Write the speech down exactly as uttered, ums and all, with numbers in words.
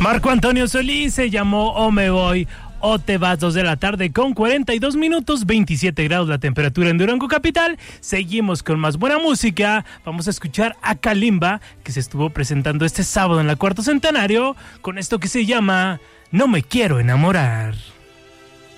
Marco Antonio Solís se llamó O Me Voy o Te Vas, dos de la tarde con cuarenta y dos minutos, veintisiete grados la temperatura en Durango capital. Seguimos con más buena música. Vamos a escuchar a Kalimba, que se estuvo presentando este sábado en la Cuarto Centenario, con esto que se llama No Me Quiero Enamorar.